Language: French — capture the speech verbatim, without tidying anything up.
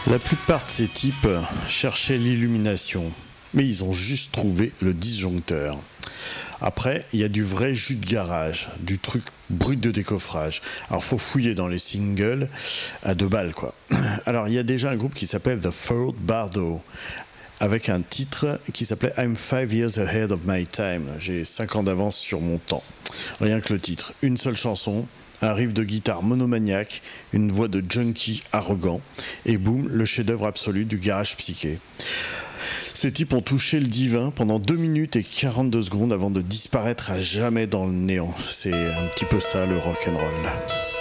La plupart de ces types cherchaient l'illumination, mais ils ont juste trouvé le disjoncteur. Après, il y a du vrai jus de garage, du truc brut de décoffrage. Alors, faut fouiller dans les singles à deux balles, quoi. Alors, il y a déjà un groupe qui s'appelle The Ford Bardo, avec un titre qui s'appelait I'm five years ahead of my time. J'ai cinq ans d'avance sur mon temps. Rien que le titre. Une seule chanson, un riff de guitare monomaniaque, une voix de junkie arrogant, et boum, le chef-d'œuvre absolu du garage psyché. Ces types ont touché le divin pendant deux minutes et quarante-deux secondes avant de disparaître à jamais dans le néant. C'est un petit peu ça le rock'n'roll.